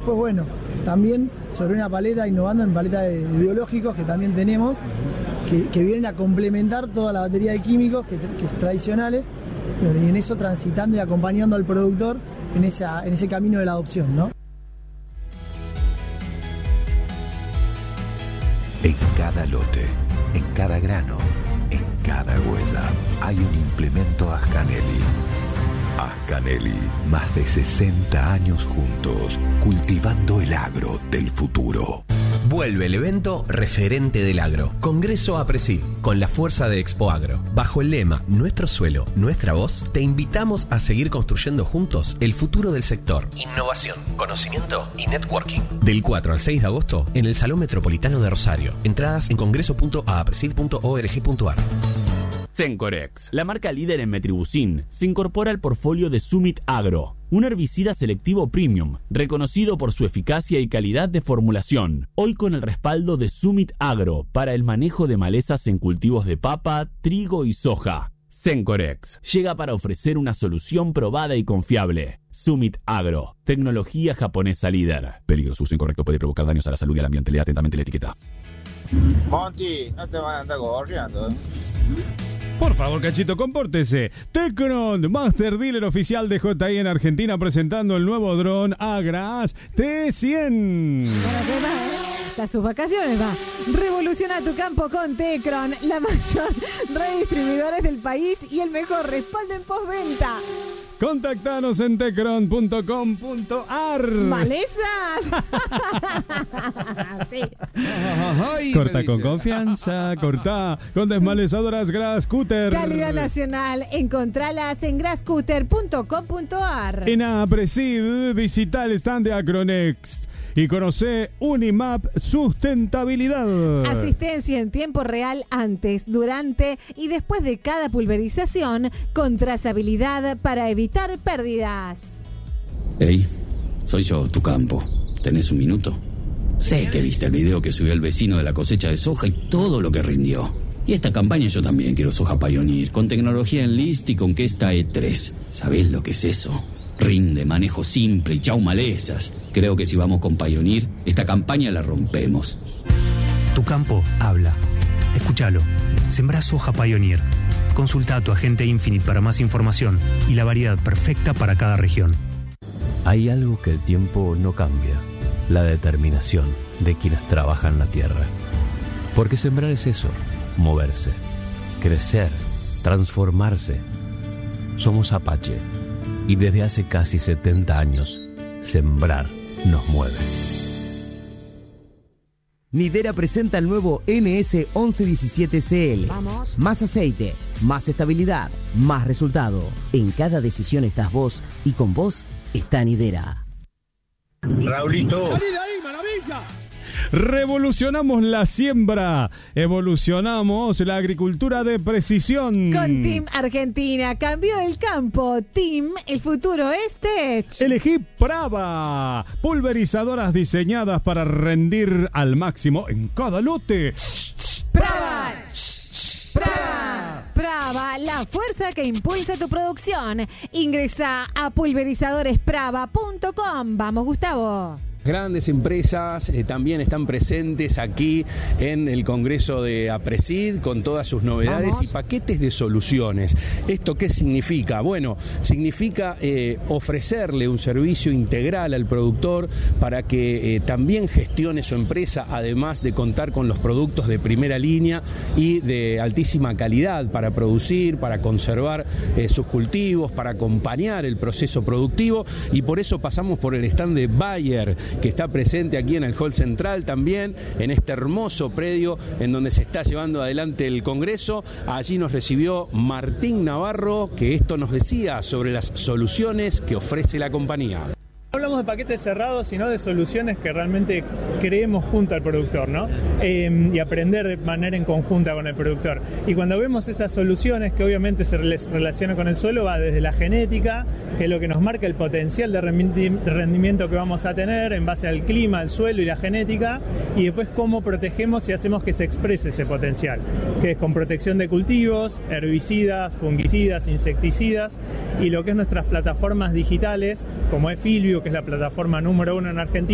Pues bueno, también sobre una paleta, innovando en paleta de biológicos que también tenemos, que vienen a complementar toda la batería de químicos que es tradicionales, y en eso transitando y acompañando al productor en ese camino de la adopción, ¿no? En cada lote, en cada grano, en cada huella, hay un implemento Ascanelli. Ascanelli, más de 60 años juntos, cultivando el agro del futuro. Vuelve el evento referente del agro. Congreso APRESID, con la fuerza de Expo Agro. Bajo el lema Nuestro suelo, nuestra voz, te invitamos a seguir construyendo juntos el futuro del sector. Innovación, conocimiento y networking. Del 4 al 6 de agosto en el Salón Metropolitano de Rosario. Entradas en congreso.apresid.org.ar. Sencorex, la marca líder en metribuzin, se incorpora al portfolio de Summit Agro, un herbicida selectivo premium, reconocido por su eficacia y calidad de formulación, hoy con el respaldo de Summit Agro para el manejo de malezas en cultivos de papa, trigo y soja. Sencorex llega para ofrecer una solución probada y confiable. Summit Agro, tecnología japonesa líder. Peligro, su uso incorrecto puede provocar daños a la salud y al ambiente. Lea atentamente la etiqueta. Monty, no te van a andar gorreando, ¿eh? Por favor, Cachito, compórtese. Tecron, Master Dealer oficial de JI en Argentina, presentando el nuevo dron Agras T100. Hasta sus vacaciones va. Revoluciona tu campo con Tecron, la mayor red de distribuidores del país y el mejor respaldo en postventa. Contactanos en tecron.com.ar. ¿Malezas? Sí. Corta con confianza, corta con desmalezadoras Grascutter. Calidad nacional, encontralas en grascutter.com.ar. En APRESID, visita el stand de Acronext y conoce Unimap Sustentabilidad. Asistencia en tiempo real antes, durante y después de cada pulverización, con trazabilidad para evitar pérdidas. Hey, soy yo, tu campo. ¿Tenés un minuto? Sé que viste el video que subió el vecino de la cosecha de soja y todo lo que rindió. Y esta campaña yo también quiero soja Pioneer, con tecnología Enlist y con Questa E3. ¿Sabés lo que es eso? Rinde, manejo simple y chau malezas. Creo que si vamos con Pioneer, esta campaña la rompemos. Tu campo habla. Escúchalo. Sembrá soja Pioneer. Consulta a tu agente Infinite para más información y la variedad perfecta para cada región. Hay algo que el tiempo no cambia: la determinación de quienes trabajan la tierra. Porque sembrar es eso: moverse, crecer, transformarse. Somos Apache y desde hace casi 70 años, sembrar nos mueve. Nidera presenta el nuevo NS 1117CL. Vamos. Más aceite, más estabilidad, más resultado. En cada decisión estás vos y con vos está Nidera. Raulito. ¡Salí de ahí, maravilla! Revolucionamos la siembra, evolucionamos la agricultura de precisión. Con Team Argentina, cambió el campo. Team, el futuro es Tech. Elegí Prava, pulverizadoras diseñadas para rendir al máximo en cada lote. Prava, Prava, Prava, la fuerza que impulsa tu producción. Ingresa a pulverizadores.prava.com. Vamos, Gustavo. Grandes empresas también están presentes aquí en el Congreso de APRESID con todas sus novedades. Vamos. Y paquetes de soluciones. ¿Esto qué significa? Bueno, significa ofrecerle un servicio integral al productor para que también gestione su empresa, además de contar con los productos de primera línea y de altísima calidad para producir, para conservar sus cultivos, para acompañar el proceso productivo. Y por eso pasamos por el stand de Bayer, que está presente aquí en el Hall Central también, en este hermoso predio en donde se está llevando adelante el Congreso. Allí nos recibió Martín Navarro, que esto nos decía sobre las soluciones que ofrece la compañía. No hablamos de paquetes cerrados, sino de soluciones que realmente creemos junto al productor, ¿no? Y aprender de manera en conjunta con el productor. Y cuando vemos esas soluciones que obviamente se relacionan con el suelo, va desde la genética, que es lo que nos marca el potencial de rendimiento que vamos a tener en base al clima, al suelo y la genética, y después cómo protegemos y hacemos que se exprese ese potencial, que es con protección de cultivos, herbicidas, fungicidas, insecticidas, y lo que es nuestras plataformas digitales, como es Filvio, que es la plataforma número 1 en Argentina,